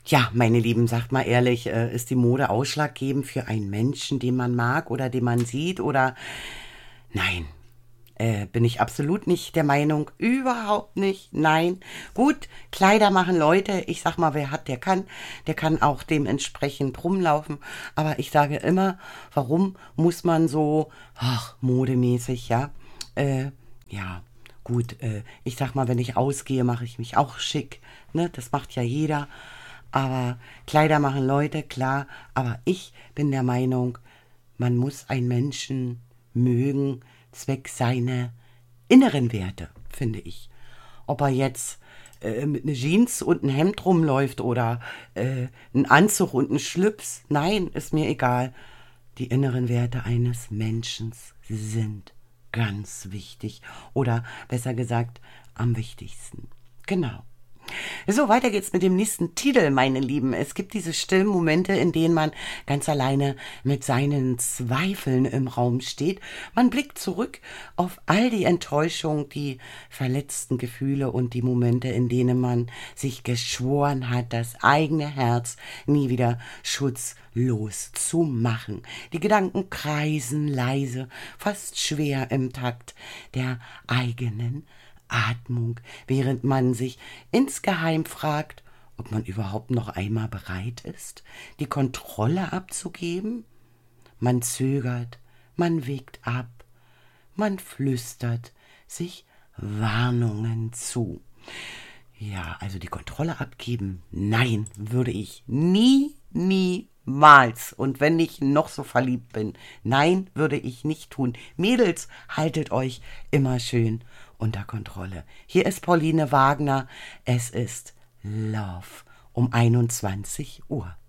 Ja, meine Lieben, sagt mal ehrlich, ist die Mode ausschlaggebend für einen Menschen, den man mag oder den man sieht oder nein? Bin ich absolut nicht der Meinung. Überhaupt nicht. Nein. Gut, Kleider machen Leute. Ich sag mal, wer hat, der kann. Der kann auch dementsprechend rumlaufen. Aber ich sage immer, warum muss man so, ach, modemäßig, ja? Äh, ja, gut. Ich sag mal, wenn ich ausgehe, mache ich mich auch schick. Ne? Das macht ja jeder. Aber Kleider machen Leute, klar. Aber ich bin der Meinung, man muss einen Menschen mögen, zwecks seiner inneren Werte, finde ich. Ob er jetzt mit einer Jeans und einem Hemd rumläuft oder einen Anzug und einen Schlips, nein, ist mir egal. Die inneren Werte eines Menschen sind ganz wichtig oder besser gesagt am wichtigsten. Genau. So, weiter geht's mit dem nächsten Titel, meine Lieben. Es gibt diese stillen Momente, in denen man ganz alleine mit seinen Zweifeln im Raum steht. Man blickt zurück auf all die Enttäuschung, die verletzten Gefühle und die Momente, in denen man sich geschworen hat, das eigene Herz nie wieder schutzlos zu machen. Die Gedanken kreisen leise, fast schwer im Takt der eigenen Atmung, während man sich insgeheim fragt, ob man überhaupt noch einmal bereit ist, die Kontrolle abzugeben. Man zögert, man wägt ab, man flüstert sich Warnungen zu. Ja, also die Kontrolle abgeben, nein, würde ich niemals. Und wenn ich noch so verliebt bin, nein, würde ich nicht tun. Mädels, haltet euch immer schön unter Kontrolle. Hier ist Pauline Wagner. Es ist Love um 21 Uhr.